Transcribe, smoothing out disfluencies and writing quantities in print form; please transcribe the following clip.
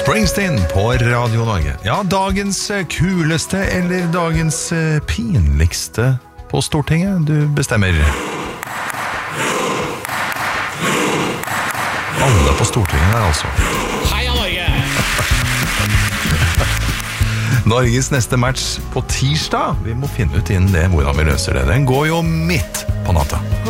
Springsteen på Radio Norge. Ja, dagens kuleste eller dagens pinligste på Stortinget. Du bestemmer. Alle på Stortinget der altså. Heia Norge! Norges neste match på tirsdag. Vi må finne ut innen det hvordan vi løser det. Den går jo midt på natta.